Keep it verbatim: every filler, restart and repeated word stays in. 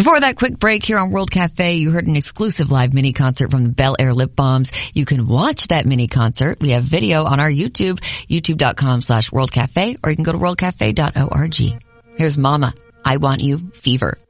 Before that quick break here on World Cafe, you heard an exclusive live mini concert from the Bel Air Lip Balms. You can watch that mini concert. We have video on our YouTube, youtube.com slash World Cafe, or you can go to world cafe dot org. Here's Mama, I Want You, Fever.